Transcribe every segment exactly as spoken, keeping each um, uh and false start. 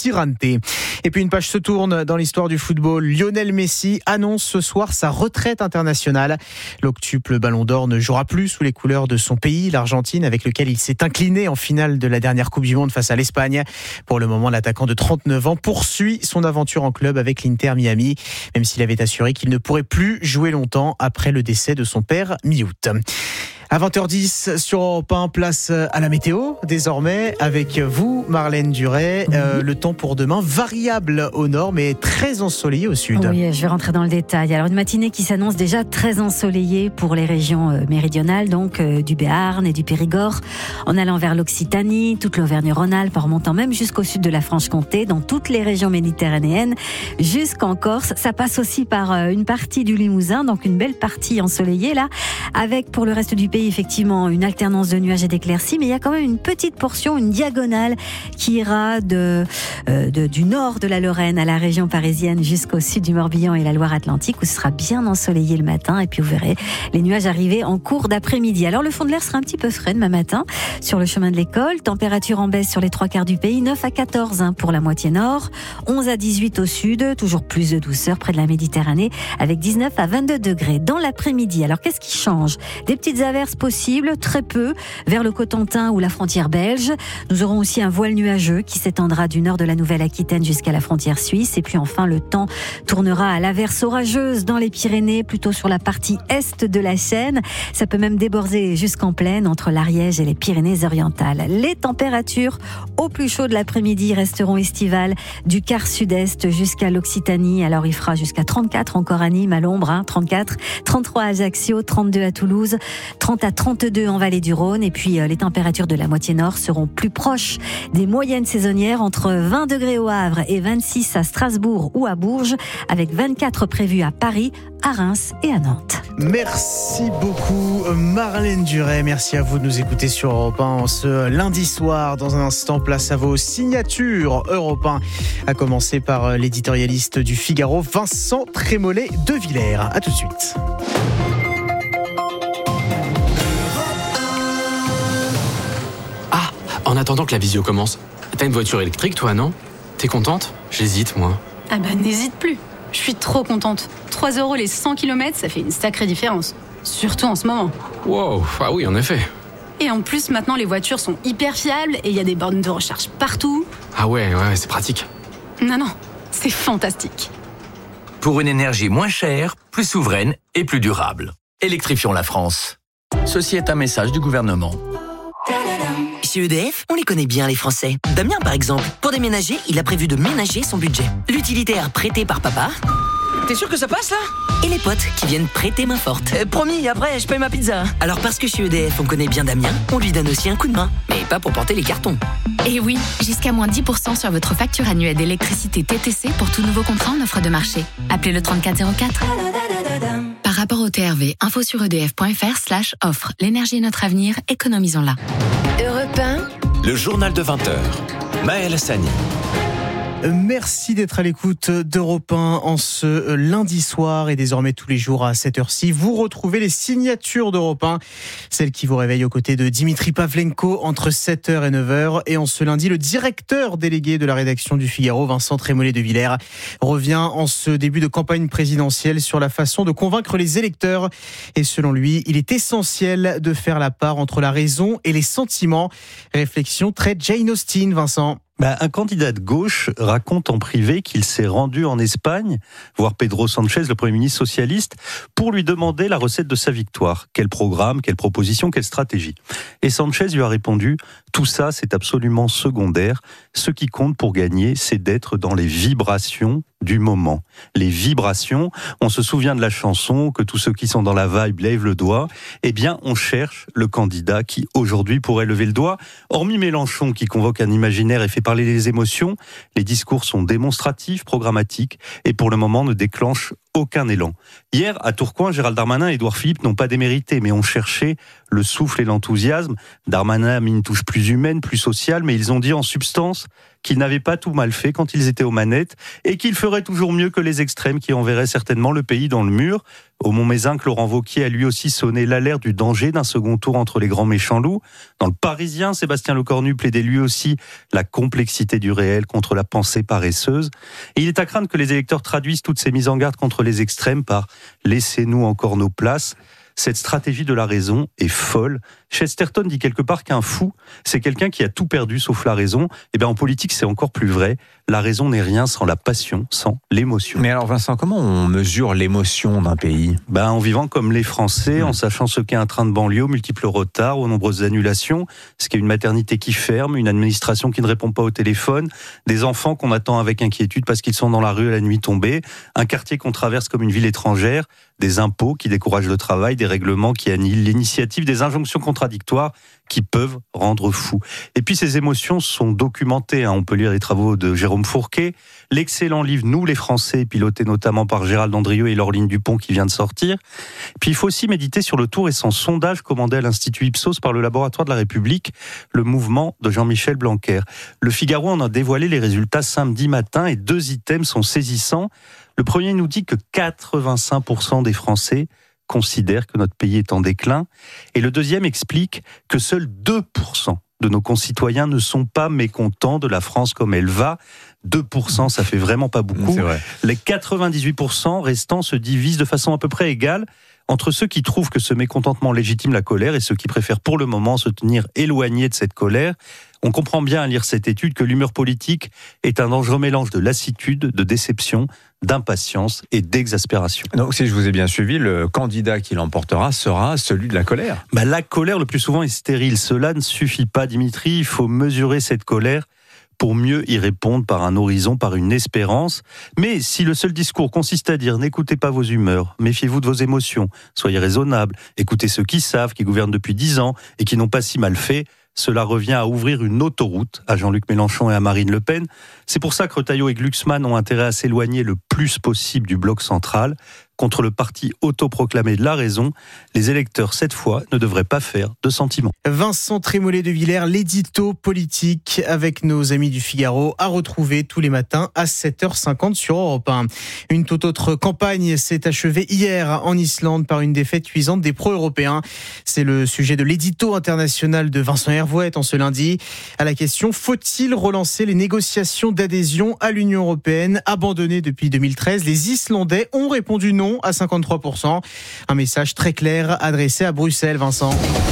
Sirante. Et puis une page se tourne dans l'histoire du football. Lionel Messi annonce ce soir sa retraite internationale. L'octuple Ballon d'Or ne jouera plus sous les couleurs de son pays, l'Argentine, avec lequel il s'est incliné en finale de la dernière Coupe du Monde face à l'Espagne. Pour le moment, l'attaquant de trente-neuf ans poursuit son aventure en club avec l'Inter Miami, même s'il avait assuré qu'il ne pourrait plus jouer longtemps après le décès de son père mi-août. À vingt heures dix sur Europe un, place à la météo désormais avec vous Marlène Duret. Euh, le temps pour demain variable au nord mais très ensoleillé au sud. Oui, je vais rentrer dans le détail. Alors une matinée qui s'annonce déjà très ensoleillée pour les régions méridionales, donc euh, du Béarn et du Périgord, en allant vers l'Occitanie, toute l'Auvergne-Rhône-Alpes, en remontant même jusqu'au sud de la Franche-Comté, dans toutes les régions méditerranéennes, jusqu'en Corse. Ça passe aussi par euh, une partie du Limousin, donc une belle partie ensoleillée là, avec pour le reste du pays effectivement une alternance de nuages et d'éclaircies, mais il y a quand même une petite portion, une diagonale qui ira de, euh, de, du nord de la Lorraine à la région parisienne jusqu'au sud du Morbihan et la Loire-Atlantique, où ce sera bien ensoleillé le matin, et puis vous verrez les nuages arriver en cours d'après-midi. Alors le fond de l'air sera un petit peu frais demain matin sur le chemin de l'école, température en baisse sur les trois quarts du pays, neuf à quatorze hein, pour la moitié nord, onze à dix-huit au sud, toujours plus de douceur près de la Méditerranée, avec dix-neuf à vingt-deux degrés. Dans l'après-midi, alors qu'est-ce qui change? Des petites averses possibles, très peu, vers le Cotentin ou la frontière belge. Nous aurons aussi un voile nuageux qui s'étendra du nord de la Nouvelle-Aquitaine jusqu'à la frontière suisse. Et puis enfin, le temps tournera à l'averse orageuse dans les Pyrénées, plutôt sur la partie est de la chaîne. Ça peut même déborder jusqu'en plaine entre l'Ariège et les Pyrénées-Orientales. Les températures au plus chaud de l'après-midi resteront estivales du quart sud-est jusqu'à l'Occitanie. Alors il fera jusqu'à trente-quatre encore à Nîmes, à l'ombre, hein, trente-quatre, trente-trois à Ajaccio, trente-deux à Toulouse, trente à trente-deux en vallée du Rhône. Et puis euh, les températures de la moitié nord seront plus proches des moyennes saisonnières, entre vingt degrés au Havre et vingt-six à Strasbourg ou à Bourges, avec vingt-quatre prévus à Paris, à Reims et à Nantes. Merci beaucoup Marlène Duret, merci à vous de nous écouter sur Europe un ce lundi soir. Dans un instant, place à vos signatures Europe un, à commencer par l'éditorialiste du Figaro, Vincent Trémollet de Villers. A tout de suite. En attendant que la visio commence, t'as une voiture électrique toi, non? T'es contente? J'hésite moi. Ah bah n'hésite plus, je suis trop contente. trois euros les cent kilomètres, ça fait une sacrée différence. Surtout en ce moment. Wow, ah oui en effet. Et en plus maintenant les voitures sont hyper fiables et il y a des bornes de recharge partout. Ah ouais, ouais, c'est pratique. Non, non, c'est fantastique. Pour une énergie moins chère, plus souveraine et plus durable. Électrifions la France. Ceci est un message du gouvernement. Chez E D F, on les connaît bien les Français. Damien par exemple, pour déménager, il a prévu de ménager son budget. L'utilitaire prêté par papa. T'es sûr que ça passe là? Et les potes qui viennent prêter main forte. euh, Promis, après je paye ma pizza. Alors parce que chez E D F on connaît bien Damien, on lui donne aussi un coup de main. Mais pas pour porter les cartons. Et oui, jusqu'à moins dix pour cent sur votre facture annuelle d'électricité T T C pour tout nouveau contrat en offre de marché. Appelez le trente-quatre zéro quatre. Par rapport au T R V, info sur edf.fr slash offre. L'énergie est notre avenir, économisons-la. Europe un. Le journal de vingt heures. Maël Hassani. Merci d'être à l'écoute d'Europe un en ce lundi soir et désormais tous les jours à cette heure-ci. Vous retrouvez les signatures d'Europe un, celles qui vous réveillent aux côtés de Dimitri Pavlenko entre sept heures et neuf heures. Et en ce lundi, le directeur délégué de la rédaction du Figaro, Vincent Trémollet de Villers, revient en ce début de campagne présidentielle sur la façon de convaincre les électeurs. Et selon lui, il est essentiel de faire la part entre la raison et les sentiments. Réflexion très Jane Austen, Vincent. Ben, un candidat de gauche raconte en privé qu'il s'est rendu en Espagne voir Pedro Sánchez, le Premier ministre socialiste, pour lui demander la recette de sa victoire. Quel programme, quelle proposition, quelle stratégie. Et Sánchez lui a répondu « Tout ça, c'est absolument secondaire. Ce qui compte pour gagner, c'est d'être dans les vibrations du moment. » Les vibrations, on se souvient de la chanson, que tous ceux qui sont dans la vibe lèvent le doigt. Eh bien, on cherche le candidat qui, aujourd'hui, pourrait lever le doigt. Hormis Mélenchon, qui convoque un imaginaire et fait parler les émotions, les discours sont démonstratifs, programmatiques, et pour le moment ne déclenchent aucun élan. Hier, à Tourcoing, Gérald Darmanin et Édouard Philippe n'ont pas démérité, mais ont cherché le souffle et l'enthousiasme. Darmanin a mis une touche plus humaine, plus sociale, mais ils ont dit en substance qu'ils n'avaient pas tout mal fait quand ils étaient aux manettes et qu'ils feraient toujours mieux que les extrêmes qui enverraient certainement le pays dans le mur. Au Mont-Mézinc, Laurent Wauquiez a lui aussi sonné l'alerte du danger d'un second tour entre les grands méchants loups. Dans le Parisien, Sébastien Lecornu plaidait lui aussi la complexité du réel contre la pensée paresseuse. Et il est à craindre que les électeurs traduisent toutes ces mises en garde contre les extrêmes par « laissez-nous encore nos places ». Cette stratégie de la raison est folle. Chesterton dit quelque part qu'un fou, c'est quelqu'un qui a tout perdu sauf la raison. Et bien en politique, c'est encore plus vrai. La raison n'est rien sans la passion, sans l'émotion. Mais alors Vincent, comment on mesure l'émotion d'un pays ? Ben, en vivant comme les Français, mmh. en sachant ce qu'est un train de banlieue, aux multiples retards, aux nombreuses annulations, ce qu'est une maternité qui ferme, une administration qui ne répond pas au téléphone, des enfants qu'on attend avec inquiétude parce qu'ils sont dans la rue à la nuit tombée, un quartier qu'on traverse comme une ville étrangère, des impôts qui découragent le travail, des règlements qui annihilent l'initiative, des injonctions contradictoires qui peuvent rendre fou. Et puis ces émotions sont documentées, hein. On peut lire les travaux de Jérôme Fourquet, l'excellent livre Nous les Français, piloté notamment par Gérald Andrieux et Laureline Dupont qui vient de sortir. Puis il faut aussi méditer sur le tout récent sondage commandé à l'Institut Ipsos par le Laboratoire de la République, le mouvement de Jean-Michel Blanquer. Le Figaro en a dévoilé les résultats samedi matin et deux items sont saisissants. Le premier nous dit que quatre-vingt-cinq pour cent des Français considèrent que notre pays est en déclin. Et le deuxième explique que seuls deux pour cent de nos concitoyens ne sont pas mécontents de la France comme elle va. deux pour cent, ça fait vraiment pas beaucoup. Les quatre-vingt-dix-huit pour cent restants se divisent de façon à peu près égale entre ceux qui trouvent que ce mécontentement légitime la colère et ceux qui préfèrent pour le moment se tenir éloignés de cette colère. On comprend bien à lire cette étude que l'humeur politique est un dangereux mélange de lassitude, de déception, d'impatience et d'exaspération. Donc si je vous ai bien suivi, le candidat qui l'emportera sera celui de la colère. Bah, la colère le plus souvent est stérile. Cela ne suffit pas, Dimitri. Il faut mesurer cette colère pour mieux y répondre par un horizon, par une espérance. Mais si le seul discours consiste à dire « n'écoutez pas vos humeurs, méfiez-vous de vos émotions, soyez raisonnables, écoutez ceux qui savent, qui gouvernent depuis dix ans et qui n'ont pas si mal fait », cela revient à ouvrir une autoroute à Jean-Luc Mélenchon et à Marine Le Pen. C'est pour ça que Retailleau et Glucksmann ont intérêt à s'éloigner le plus possible du bloc central. Contre le parti autoproclamé de la raison, les électeurs, cette fois, ne devraient pas faire de sentiments. Vincent Trémollet de Villers, l'édito politique avec nos amis du Figaro, à retrouver tous les matins à sept heures cinquante sur Europe un. Une toute autre campagne s'est achevée hier en Islande par une défaite cuisante des pro-européens. C'est le sujet de l'édito international de Vincent Hervouet en ce lundi. À la question, faut-il relancer les négociations d'adhésion à l'Union européenne abandonnées depuis deux mille treize? Les Islandais ont répondu non à cinquante-trois pour cent. Un message très clair adressé à Bruxelles, Vincent.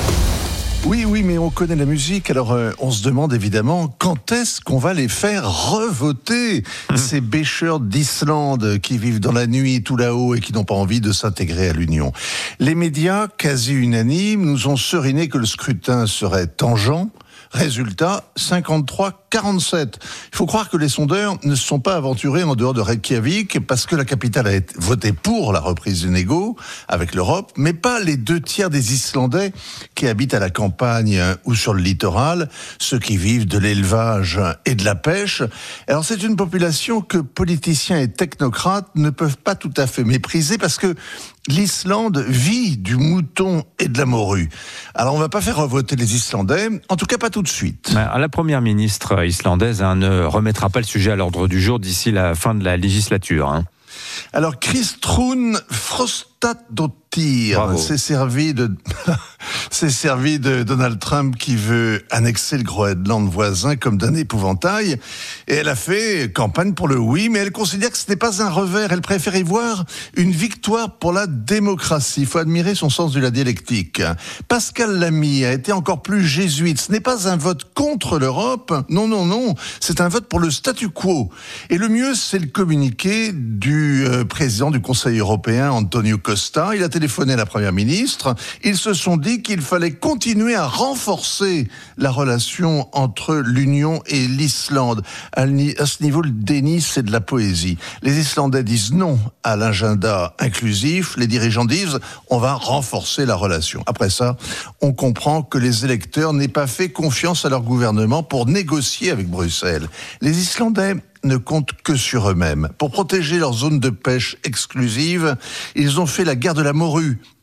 Oui, oui, mais on connaît la musique, alors euh, on se demande évidemment quand est-ce qu'on va les faire revoter, mmh. ces bêcheurs d'Islande qui vivent dans la nuit tout là-haut et qui n'ont pas envie de s'intégrer à l'Union. Les médias, quasi unanimes, nous ont seriné que le scrutin serait tangent. Résultat, cinquante-trois à quarante-sept. Il faut croire que les sondeurs ne se sont pas aventurés en dehors de Reykjavik parce que la capitale a été votée pour la reprise du négo avec l'Europe, mais pas les deux tiers des Islandais qui habitent à la campagne ou sur le littoral, ceux qui vivent de l'élevage et de la pêche. Alors c'est une population que politiciens et technocrates ne peuvent pas tout à fait mépriser parce que l'Islande vit du mouton et de la morue. Alors on ne va pas faire revoter les Islandais, en tout cas pas tout de suite. La première ministre islandaise hein, ne remettra pas le sujet à l'ordre du jour d'ici la fin de la législature. Hein. Alors Kristrún Frostadóttir s'est servi de s'est servi de Donald Trump qui veut annexer le Groenland voisin comme d'un épouvantail, et elle a fait campagne pour le oui, mais elle considère que ce n'est pas un revers, elle préfère y voir une victoire pour la démocratie. Il faut admirer son sens de la dialectique. Pascal Lamy a été encore plus jésuite, ce n'est pas un vote contre l'Europe, non, non, non, c'est un vote pour le statu quo. Et le mieux, c'est le communiqué du euh, président du Conseil européen, Antonio Costa. Il a téléphoné à la première ministre, ils se sont dit qu'il fallait continuer à renforcer la relation entre l'Union et l'Islande. À ce niveau, le déni, c'est de la poésie. Les Islandais disent non à l'agenda inclusif, les dirigeants disent on va renforcer la relation. Après ça, on comprend que les électeurs n'aient pas fait confiance à leur gouvernement pour négocier avec Bruxelles. Les Islandais ne comptent que sur eux-mêmes. Pour protéger leur zone de pêche exclusive, ils ont fait la guerre de la morue.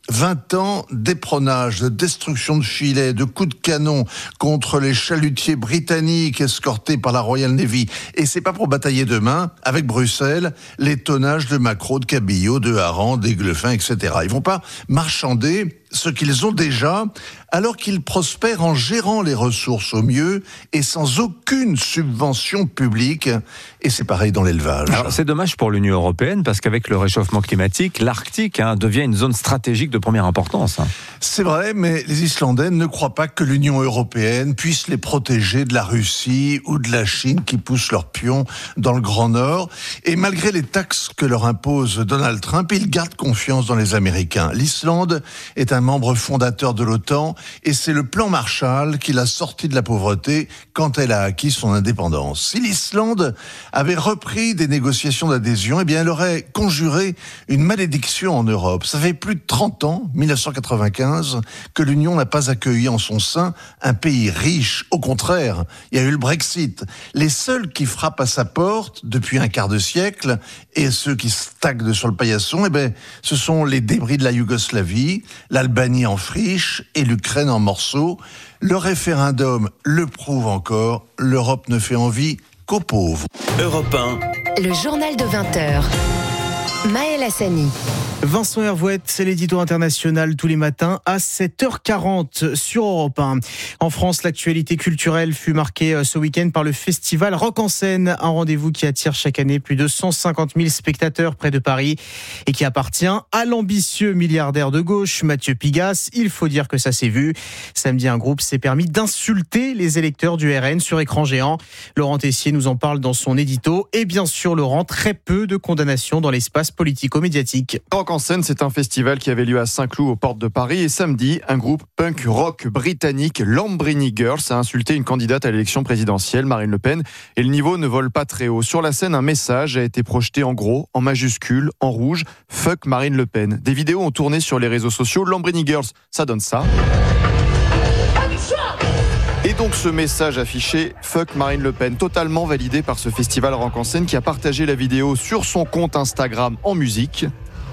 vingt ans d'éperonnage, de destruction de filets, de coups de canon contre les chalutiers britanniques escortés par la Royal Navy. Et c'est pas pour batailler demain avec Bruxelles les tonnages de maquereaux, de cabillaud, de harengs, d'aiglefins, et cetera. Ils vont pas marchander ce qu'ils ont déjà, alors qu'ils prospèrent en gérant les ressources au mieux et sans aucune subvention publique. Et c'est pareil dans l'élevage. Alors c'est dommage pour l'Union européenne parce qu'avec le réchauffement climatique, l'Arctique hein, devient une zone stratégique de première importance. Hein. C'est vrai, mais les Islandais ne croient pas que l'Union européenne puisse les protéger de la Russie ou de la Chine qui poussent leurs pions dans le Grand Nord. Et malgré les taxes que leur impose Donald Trump, ils gardent confiance dans les Américains. L'Islande est un membre fondateur de l'OTAN et c'est le plan Marshall qui l'a sorti de la pauvreté quand elle a acquis son indépendance. Si l'Islande avait repris des négociations d'adhésion, eh bien elle aurait conjuré une malédiction en Europe. Ça fait plus de trente ans, mille neuf cent quatre-vingt-quinze, que l'Union n'a pas accueilli en son sein un pays riche. Au contraire, il y a eu le Brexit. Les seuls qui frappent à sa porte depuis un quart de siècle et ceux qui stagnent sur le paillasson, eh bien, ce sont les débris de la Yougoslavie, l'Albanie en friche et l'Ukraine en morceaux. Le référendum le prouve encore, l'Europe ne fait envie qu'aux pauvres. Europe un. Le journal de vingt heures. Maël Hassani. Vincent Hervouet, c'est l'édito international tous les matins à sept heures quarante sur Europe un. En France, l'actualité culturelle fut marquée ce week-end par le festival Rock en scène, un rendez-vous qui attire chaque année plus de cent cinquante mille spectateurs près de Paris et qui appartient à l'ambitieux milliardaire de gauche Mathieu Pigasse. Il faut dire que ça s'est vu. Samedi, un groupe s'est permis d'insulter les électeurs du R N sur écran géant. Laurent Tessier nous en parle dans son édito. Et bien sûr, Laurent, très peu de condamnations dans l'espace politico-médiatique. Rock en scène, c'est un festival qui avait lieu à Saint-Cloud aux portes de Paris et samedi, un groupe punk rock britannique, Lambrini Girls, a insulté une candidate à l'élection présidentielle, Marine Le Pen, et le niveau ne vole pas très haut. Sur la scène, un message a été projeté en gros, en majuscule, en rouge, fuck Marine Le Pen. Des vidéos ont tourné sur les réseaux sociaux. Lambrini Girls, ça donne ça. Et donc ce message affiché, fuck Marine Le Pen, totalement validé par ce festival Rock en scène qui a partagé la vidéo sur son compte Instagram en musique.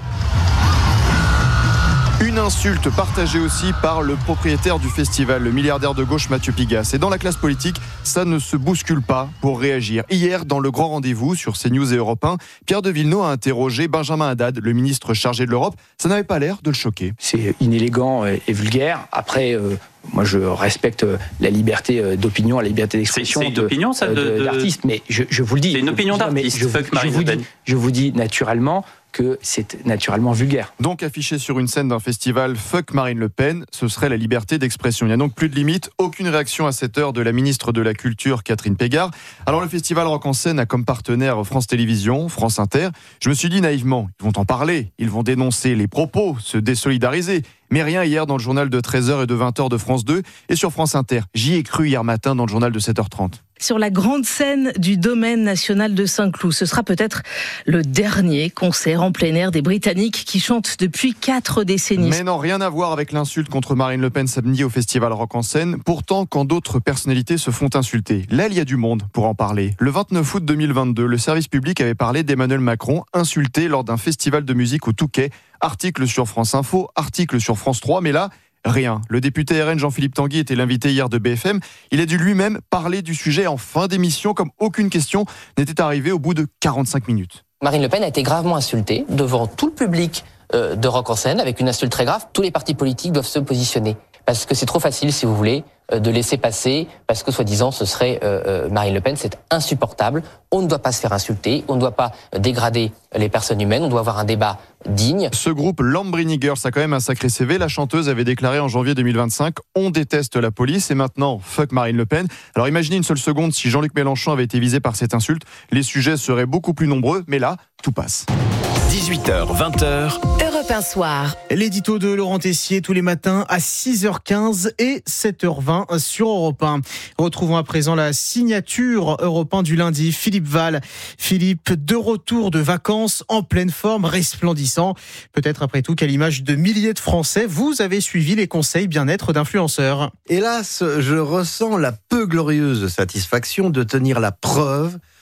Une insulte partagée aussi par le propriétaire du festival, le milliardaire de gauche Mathieu Pigasse. Et dans la classe politique, ça ne se bouscule pas pour réagir. Hier, dans le grand rendez-vous sur CNews et Europe un, Pierre de Villeneuve a interrogé Benjamin Haddad, le ministre chargé de l'Europe. Ça n'avait pas l'air de le choquer. C'est inélégant et vulgaire. Après... Euh... Moi, je respecte la liberté d'opinion, la liberté d'expression c'est, c'est une de, opinion, ça, de, de, d'artiste, mais je, je vous le dis. C'est une opinion d'artiste, je, fuck je, Marine vous Le Pen. dis, je vous dis naturellement que c'est naturellement vulgaire. Donc affiché sur une scène d'un festival fuck Marine Le Pen, ce serait la liberté d'expression. Il n'y a donc plus de limite, aucune réaction à cette heure de la ministre de la Culture, Catherine Pégard. Alors le festival Rock en scène a comme partenaire France Télévisions, France Inter. Je me suis dit naïvement, ils vont en parler, ils vont dénoncer les propos, se désolidariser. Mais rien hier dans le journal de treize heures et de vingt heures de France deux et sur France Inter. J'y ai cru hier matin dans le journal de sept heures trente. Sur la grande scène du domaine national de Saint-Cloud. Ce sera peut-être le dernier concert en plein air des Britanniques qui chantent depuis quatre décennies. Mais non, rien à voir avec l'insulte contre Marine Le Pen samedi au festival Rock en scène. Pourtant, quand d'autres personnalités se font insulter, là, il y a du monde pour en parler. Le vingt-neuf août deux mille vingt-deux, le service public avait parlé d'Emmanuel Macron, insulté lors d'un festival de musique au Touquet. Article sur France Info, article sur France trois, mais là... rien. Le député R N Jean-Philippe Tanguy était l'invité hier de B F M. Il a dû lui-même parler du sujet en fin d'émission, comme aucune question n'était arrivée au bout de quarante-cinq minutes. Marine Le Pen a été gravement insultée devant tout le public euh, de Rock en scène, avec une insulte très grave. Tous les partis politiques doivent se positionner. Parce que c'est trop facile, si vous voulez, euh, de laisser passer, parce que soi-disant ce serait euh, euh, Marine Le Pen. C'est insupportable. On ne doit pas se faire insulter, on ne doit pas dégrader les personnes humaines, on doit avoir un débat digne. Ce groupe Lambrini Girls a quand même un sacré C V. La chanteuse avait déclaré en janvier deux mille vingt-cinq « On déteste la police » et maintenant « Fuck Marine Le Pen ». Alors imaginez une seule seconde si Jean-Luc Mélenchon avait été visé par cette insulte. Les sujets seraient beaucoup plus nombreux, mais là, tout passe. dix-huit heures, vingt heures. Europe un soir. L'édito de Laurent Tessier tous les matins à six heures quinze et sept heures vingt sur Europe un. Retrouvons à présent la signature Europe un du lundi. Philippe Val. Philippe, de retour de vacances en pleine forme, resplendissant. Peut-être après tout qu'à l'image de milliers de Français, vous avez suivi les conseils bien-être d'influenceurs. Hélas, je ressens la peu glorieuse satisfaction de tenir la preuve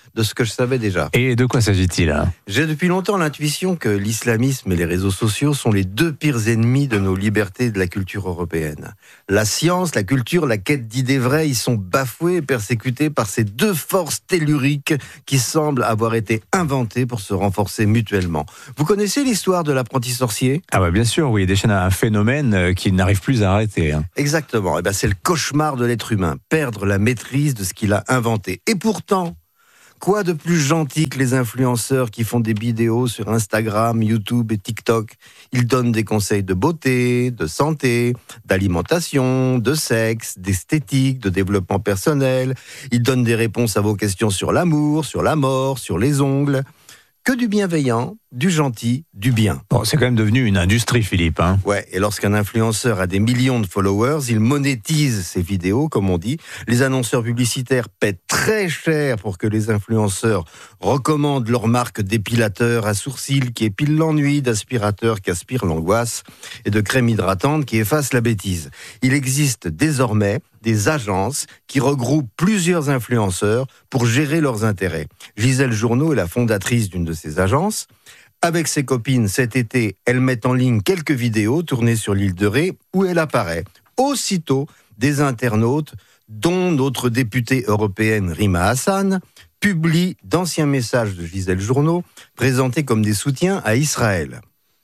de ce que je savais déjà. Et de quoi s'agit-il hein ? J'ai depuis longtemps l'intuition que l'islamisme et les réseaux sociaux sont les deux pires ennemis de nos libertés et de la culture européenne. La science, la culture, la quête d'idées vraies, ils sont bafoués et persécutés par ces deux forces telluriques qui semblent avoir été inventées pour se renforcer mutuellement. Vous connaissez l'histoire de l'apprenti sorcier ? Ah ouais, bien sûr, oui, il déchaîne un phénomène qui n'arrive plus à arrêter. Hein. Exactement, et ben c'est le cauchemar de l'être humain, perdre la maîtrise de ce qu'il a inventé. Et pourtant, quoi de plus gentil que les influenceurs qui font des vidéos sur Instagram, YouTube et TikTok ? Ils donnent des conseils de beauté, de santé, d'alimentation, de sexe, d'esthétique, de développement personnel. Ils donnent des réponses à vos questions sur l'amour, sur la mort, sur les ongles. Que du bienveillant, du gentil, du bien. Bon, c'est quand même devenu une industrie, Philippe. Hein. Ouais, et lorsqu'un influenceur a des millions de followers, il monétise ses vidéos, comme on dit. Les annonceurs publicitaires paient très cher pour que les influenceurs recommandent leur marque d'épilateur à sourcils qui épile l'ennui, d'aspirateur qui aspire l'angoisse et de crème hydratante qui efface la bêtise. Il existe désormais des agences qui regroupent plusieurs influenceurs pour gérer leurs intérêts. Gisèle Journeau est la fondatrice d'une de ces agences. Avec ses copines, cet été, elle met en ligne quelques vidéos tournées sur l'île de Ré où elle apparaît. Aussitôt, des internautes, dont notre députée européenne Rima Hassan, publient d'anciens messages de Gisèle Journeau présentés comme des soutiens à Israël.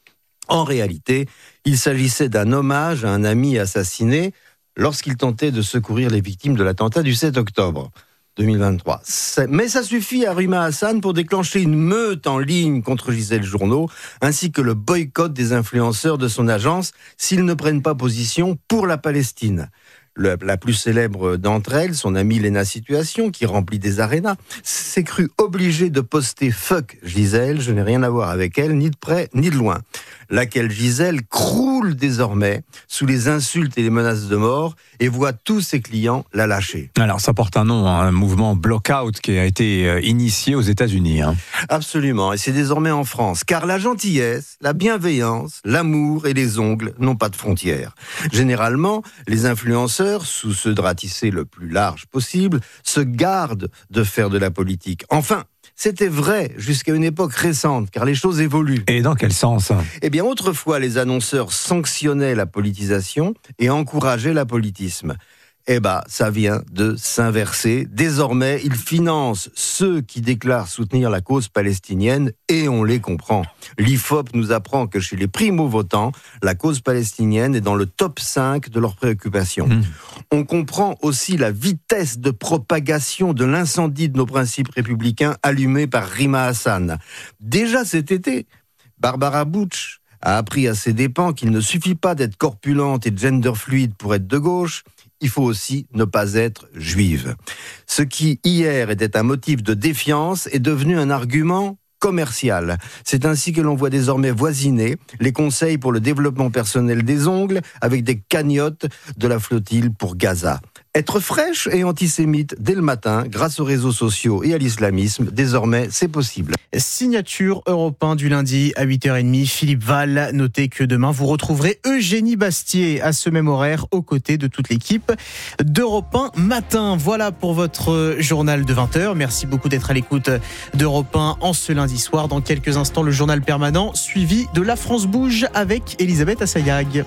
En réalité, il s'agissait d'un hommage à un ami assassiné lorsqu'il tentait de secourir les victimes de l'attentat du sept octobre deux mille vingt-trois. Mais ça suffit à Rima Hassan pour déclencher une meute en ligne contre Gisèle Journeau, ainsi que le boycott des influenceurs de son agence s'ils ne prennent pas position pour la Palestine. Le, la plus célèbre d'entre elles, son amie Léna Situation, qui remplit des arénas, s'est crue obligée de poster « Fuck Gisèle, je n'ai rien à voir avec elle, ni de près, ni de loin ». Laquelle Gisèle croule désormais sous les insultes et les menaces de mort et voit tous ses clients la lâcher. Alors ça porte un nom, un mouvement Blockout qui a été initié aux États-Unis. Hein. Absolument, et c'est désormais en France, car la gentillesse, la bienveillance, l'amour et les ongles n'ont pas de frontières. Généralement, les influenceurs, sous ce drap tissé le plus large possible, se gardent de faire de la politique. Enfin, c'était vrai jusqu'à une époque récente, car les choses évoluent. Et dans quel sens ? Eh bien, autrefois, les annonceurs sanctionnaient la politisation et encourageaient l'apolitisme. Eh bien, ça vient de s'inverser. Désormais, ils financent ceux qui déclarent soutenir la cause palestinienne et on les comprend. L'I F O P nous apprend que chez les primo-votants, la cause palestinienne est dans le top cinq de leurs préoccupations. Mmh. On comprend aussi la vitesse de propagation de l'incendie de nos principes républicains allumé par Rima Hassan. Déjà cet été, Barbara Bush a appris à ses dépens qu'il ne suffit pas d'être corpulente et gender fluide pour être de gauche, il faut aussi ne pas être juive. Ce qui, hier, était un motif de défiance est devenu un argument commercial. C'est ainsi que l'on voit désormais voisiner les conseils pour le développement personnel des ongles avec des cagnottes de la flottille pour Gaza. Être fraîche et antisémite dès le matin, grâce aux réseaux sociaux et à l'islamisme, désormais, c'est possible. Signature Europe un du lundi à huit heures trente. Philippe Val, notez que demain, vous retrouverez Eugénie Bastier à ce même horaire, aux côtés de toute l'équipe d'Europe un Matin. Voilà pour votre journal de vingt heures. Merci beaucoup d'être à l'écoute d'Europe un en ce lundi soir. Dans quelques instants, le journal permanent, suivi de La France Bouge avec Elisabeth Assayag.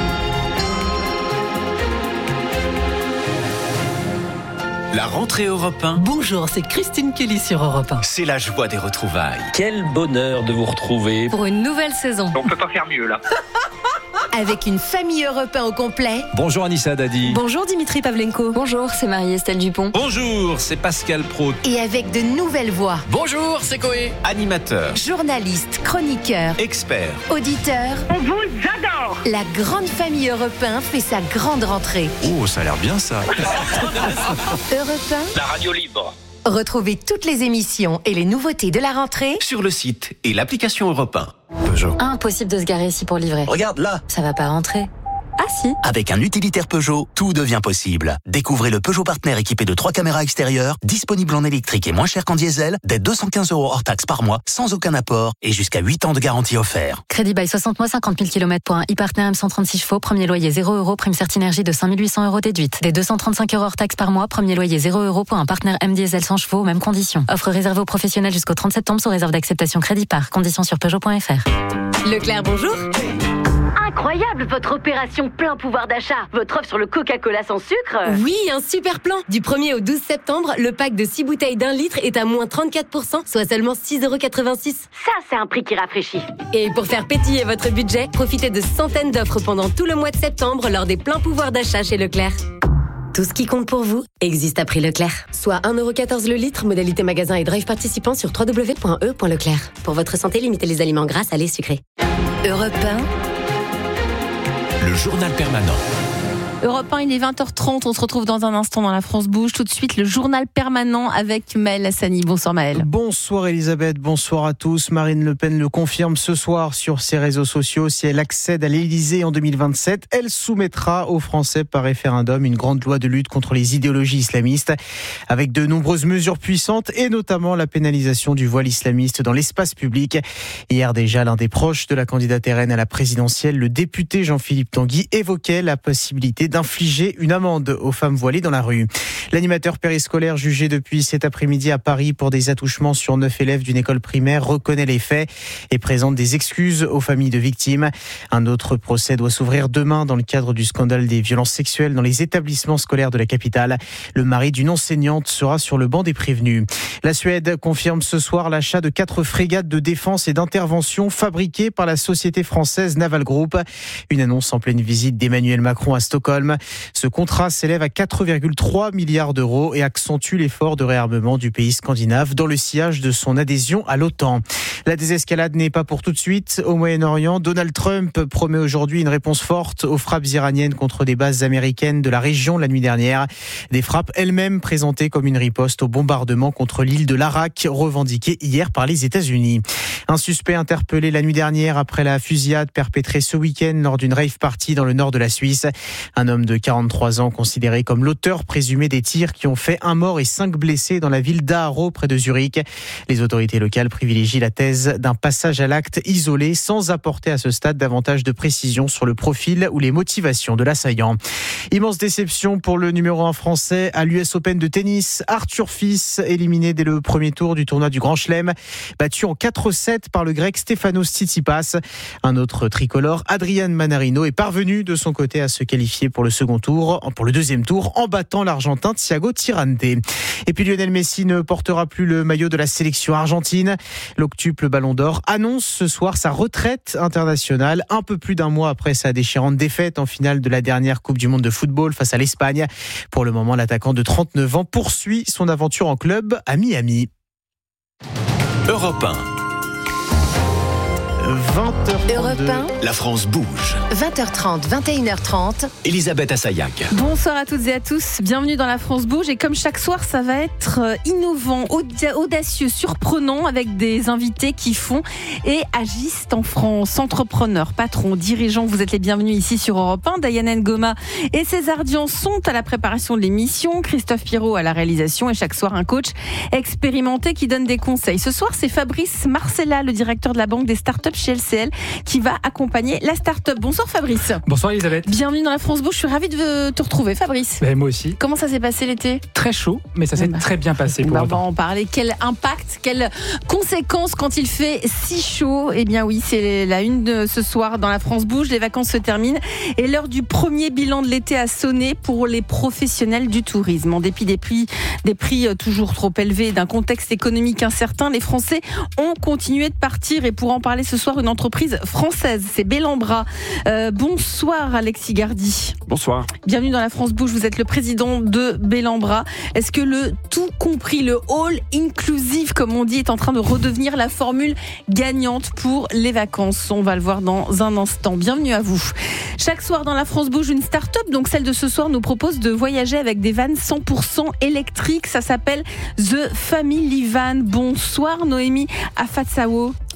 La rentrée Europe un. Bonjour, c'est Christine Kelly sur Europe un. C'est la joie des retrouvailles. Quel bonheur de vous retrouver. Pour une nouvelle saison. On peut pas faire mieux là. Avec une famille Europe un au complet. Bonjour Anissa Dadi. Bonjour Dimitri Pavlenko. Bonjour, c'est Marie-Estelle Dupont. Bonjour, c'est Pascal Praud. Et avec de nouvelles voix. Bonjour, c'est Coé. Animateur. Journaliste, chroniqueur. Expert. Auditeur. On vous adore. La grande famille Europe un fait sa grande rentrée. Oh, ça a l'air bien ça. Europe un. La radio libre. Retrouvez toutes les émissions et les nouveautés de la rentrée sur le site et l'application Europe un. Peugeot. Impossible de se garer ici pour livrer. Regarde là. Ça va pas rentrer. Ah si. Avec un utilitaire Peugeot, tout devient possible. Découvrez le Peugeot Partner équipé de trois caméras extérieures, disponible en électrique et moins cher qu'en diesel, dès deux cent quinze euros hors taxe par mois, sans aucun apport et jusqu'à huit ans de garantie offert. Crédit by soixante mois, cinquante mille kilomètres pour un e-partner M cent trente-six chevaux, premier loyer zéro euros, prime Certinergie de cinq mille huit cents euros déduite. Des deux cent trente-cinq euros hors taxe par mois, premier loyer zéro euros pour un partner M diesel cent chevaux, mêmes conditions. Offre réservée aux professionnels jusqu'au trente septembre sous réserve d'acceptation crédit par. Conditions sur Peugeot point F R. Leclerc, bonjour. Incroyable, votre opération plein pouvoir d'achat. Votre offre sur le Coca-Cola sans sucre. Oui, un super plan. Du premier au douze septembre, le pack de six bouteilles d'un litre est à moins trente-quatre pour cent, soit seulement six euros quatre-vingt-six. Ça, c'est un prix qui rafraîchit. Et pour faire pétiller votre budget, profitez de centaines d'offres pendant tout le mois de septembre lors des pleins pouvoirs d'achat chez Leclerc. Tout ce qui compte pour vous existe à prix Leclerc. Soit un euro quatorze le litre, modalité magasin et drive participant sur w w w point e point leclerc. Pour votre santé, limitez les aliments gras, salés, sucrés. Europe un. Le journal permanent. Europe un, il est vingt heures trente, on se retrouve dans un instant dans la France Bouge. Tout de suite, le journal permanent avec Maël Hassani. Bonsoir Maël. Bonsoir Elisabeth, bonsoir à tous. Marine Le Pen le confirme ce soir sur ses réseaux sociaux. Si elle accède à l'Élysée en deux mille vingt-sept, elle soumettra aux Français par référendum une grande loi de lutte contre les idéologies islamistes, avec de nombreuses mesures puissantes et notamment la pénalisation du voile islamiste dans l'espace public. Hier déjà, l'un des proches de la candidate R N à la présidentielle, le député Jean-Philippe Tanguy, évoquait la possibilité d'infliger une amende aux femmes voilées dans la rue. L'animateur périscolaire jugé depuis cet après-midi à Paris pour des attouchements sur neuf élèves d'une école primaire reconnaît les faits et présente des excuses aux familles de victimes. Un autre procès doit s'ouvrir demain dans le cadre du scandale des violences sexuelles dans les établissements scolaires de la capitale. Le mari d'une enseignante sera sur le banc des prévenus. La Suède confirme ce soir l'achat de quatre frégates de défense et d'intervention fabriquées par la société française Naval Group. Une annonce en pleine visite d'Emmanuel Macron à Stockholm. Ce contrat s'élève à quatre virgule trois milliards d'euros et accentue l'effort de réarmement du pays scandinave dans le sillage de son adhésion à l'OTAN. La désescalade n'est pas pour tout de suite. Au Moyen-Orient, Donald Trump promet aujourd'hui une réponse forte aux frappes iraniennes contre des bases américaines de la région la nuit dernière. Des frappes elles-mêmes présentées comme une riposte au bombardement contre l'île de l'Arak, revendiquée hier par les États-Unis. Un suspect interpellé la nuit dernière après la fusillade perpétrée ce week-end lors d'une rave party dans le nord de la Suisse. Un homme de quarante-trois ans considéré comme l'auteur présumé des tirs qui ont fait un mort et cinq blessés dans la ville d'Aarau près de Zurich. Les autorités locales privilégient la thèse d'un passage à l'acte isolé sans apporter à ce stade davantage de précision sur le profil ou les motivations de l'assaillant. Immense déception pour le numéro un français à l'U S Open de tennis. Arthur Fils, éliminé dès le premier tour du tournoi du Grand Chelem, battu en quatre sept par le grec Stefanos Tsitsipas. Un autre tricolore, Adrian Manarino, est parvenu de son côté à se qualifier pour le second tour, pour le deuxième tour, en battant l'Argentin Thiago Tirante. Et puis Lionel Messi ne portera plus le maillot de la sélection argentine. L'octuple Ballon d'Or annonce ce soir sa retraite internationale, un peu plus d'un mois après sa déchirante défaite en finale de la dernière Coupe du Monde de football face à l'Espagne. Pour le moment, l'attaquant de trente-neuf ans poursuit son aventure en club à Miami. Europe un. vingt heures trente-deux. Europe un. La France bouge. vingt heures trente, vingt et une heures trente. Elisabeth Assayag. Bonsoir à toutes et à tous, bienvenue dans la France Bouge. Et comme chaque soir, ça va être innovant, audacieux, surprenant, avec des invités qui font et agissent en France. Entrepreneurs, patrons, dirigeants, vous êtes les bienvenus ici sur Europe un. Diana Ngoma et César Dian sont à la préparation de l'émission, Christophe Pirot à la réalisation et chaque soir un coach expérimenté qui donne des conseils. Ce soir, c'est Fabrice Marcella, le directeur de la Banque des startups chez L C L, qui va accompagner la start-up. Bonsoir Fabrice. Bonsoir Elisabeth. Bienvenue dans la France Bouge, je suis ravie de te retrouver Fabrice. Ben, moi aussi. Comment ça s'est passé l'été ? Très chaud, mais ça s'est bah, très bien passé pour bah, autant. On va en parler. Quel impact, quelles conséquences quand il fait si chaud ? Eh bien oui, c'est la une de ce soir dans la France Bouge. Les vacances se terminent et l'heure du premier bilan de l'été a sonné pour les professionnels du tourisme. En dépit des prix, des prix toujours trop élevés et d'un contexte économique incertain, les Français ont continué de partir. Et pour en parler ce soir, une entreprise française, c'est Bellambra. Euh, bonsoir Alexis Gardy. Bonsoir. Bienvenue dans la France Bouge, vous êtes le président de Bellambra. Est-ce que le tout compris, le all inclusive comme on dit, est en train de redevenir la formule gagnante pour les vacances ? On va le voir dans un instant. Bienvenue à vous. Chaque soir dans la France Bouge, une start-up, donc celle de ce soir, nous propose de voyager avec des vannes cent pour cent électriques. Ça s'appelle The Family Van. Bonsoir Noémie Afatsawo.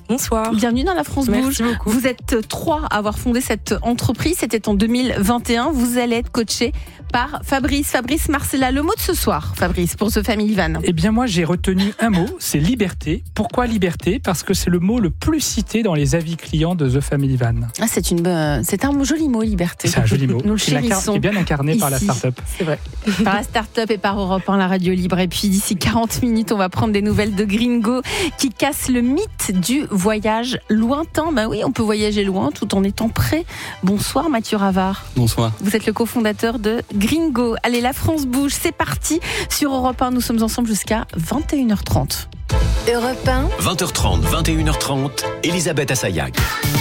Bonsoir. Bienvenue dans la France Bouge. Merci beaucoup. Vous êtes trois à avoir fondé cette entreprise. C'était en deux mille vingt et un. Vous allez être coaché par Fabrice. Fabrice Marcella. Le mot de ce soir, Fabrice, pour The Family Van. Eh bien, moi, j'ai retenu un mot, c'est liberté. Pourquoi liberté ? Parce que c'est le mot le plus cité dans les avis clients de The Family Van. Ah, c'est, une, euh, c'est un joli mot, liberté. C'est un joli mot. Nous le qui, qui est bien incarné ici. Par la start-up. C'est vrai. Par la start-up et par Europe un, la radio libre. Et puis d'ici quarante minutes, on va prendre des nouvelles de Gringo qui casse le mythe du voyage lointain. Ben oui, on peut voyager loin tout en étant prêt. Bonsoir Mathieu Ravard. Bonsoir. Vous êtes le cofondateur de Gringo. Allez, la France bouge, c'est parti. Sur Europe un, nous sommes ensemble jusqu'à vingt et une heures trente. Europe un. vingt heures trente, vingt et une heures trente, Elisabeth Assayag.